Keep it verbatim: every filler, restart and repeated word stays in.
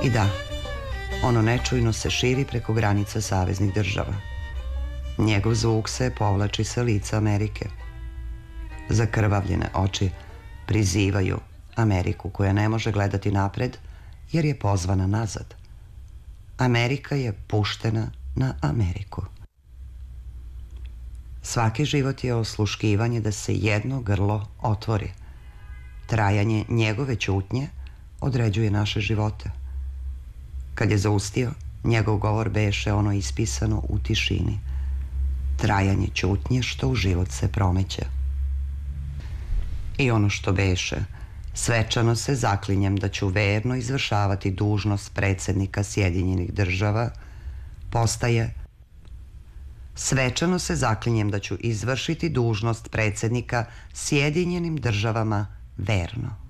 I da, ono nečujno se širi preko granica saveznih država. Njegov zvuk se povlači sa lica Amerike. Zakrvavljene oči prizivaju Ameriku koja ne može gledati napred jer je pozvana nazad. Amerika je puštena na Ameriku. Svaki život je osluškivanje da se jedno grlo otvori. Trajanje njegove ćutnje određuje naše živote. Kad je zaustio, njegov govor beše ono ispisano u tišini. Trajanje ćutnje što u život se promeće. I ono što beše, svečano se zaklinjem da ću verno izvršavati dužnost predsjednika Sjedinjenih država, postaje: svečano se zaklinjem da ću izvršiti dužnost predsjednika Sjedinjenim državama verno.